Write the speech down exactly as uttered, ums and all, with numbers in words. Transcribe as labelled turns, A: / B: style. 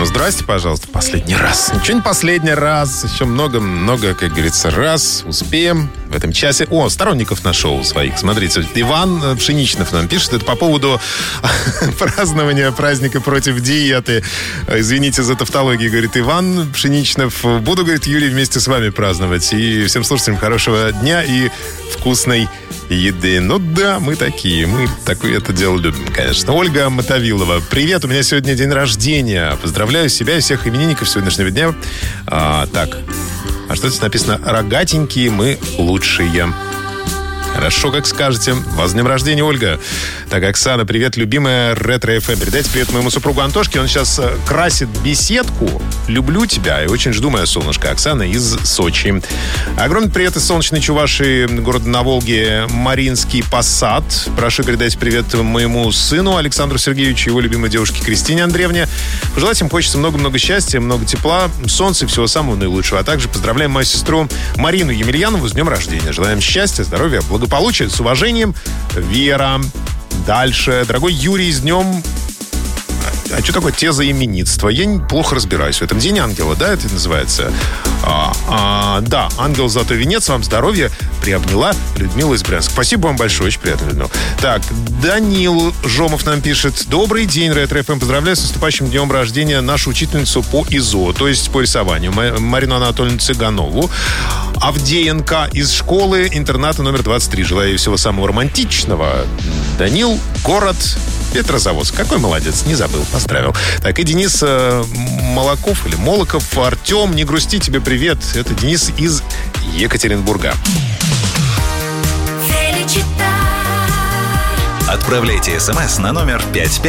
A: Ну, здрасте, пожалуйста, последний раз. Ничего не последний раз. Еще много-много, как говорится, раз. Успеем в этом часе. О, сторонников нашел своих. Смотрите, Иван Пшеничнов нам пишет. Это по поводу празднования праздника против диеты. Извините за тавтологию, говорит Иван Пшеничнов. Буду, говорит, Юлий, вместе с вами праздновать. И всем слушателям хорошего дня и вкусной еды. Ну да, мы такие. Мы такое это дело любим, конечно. Ольга Мотовилова. Привет, у меня сегодня день рождения. Поздравляю себя и всех именинников сегодняшнего дня. А, так, а что здесь написано? Рогатенькие мы лучшие. Хорошо, как скажете. Вас с днем рождения, Ольга. Так, Оксана, привет, любимая Ретро-эф эм. Передайте привет моему супругу Антошке. Он сейчас красит беседку. Люблю тебя и очень жду, мое солнышко. Оксана из Сочи. Огромный привет из солнечной Чувашии, города на Волге, Маринский Посад. Прошу передать привет моему сыну Александру Сергеевичу, его любимой девушке Кристине Андреевне. Пожелать им хочется много-много счастья, много тепла, солнца и всего самого наилучшего. А также поздравляем мою сестру Марину Емельянову с днем рождения. Желаем счастья, здоровья, благополучия. Благополучие. С уважением, Вера. Дальше. Дорогой Юрий, с днем... А что такое тезоименитство? Я плохо разбираюсь в этом. День ангела, да, это называется? А, а, да, ангел золотой венец, вам здоровья. Приобняла Людмила из Брянска. Спасибо вам большое, очень приятно, Людмила. Так, Данил Жомов нам пишет. Добрый день, Ретро-эф эм. Поздравляю с наступающим днем рождения нашу учительницу по ИЗО, то есть по рисованию, Марину Анатольевну Цыганову. Авдеенко из школы-интерната номер двадцать три. Желаю ей всего самого романтичного. Данил, город Петрозаводск. Какой молодец, не забыл, поздравил. Так, и Денис э, Молоков или Молоков. Артем, не грусти, тебе привет. Это Денис из Екатеринбурга.
B: Отправляйте смс на номер пять пять.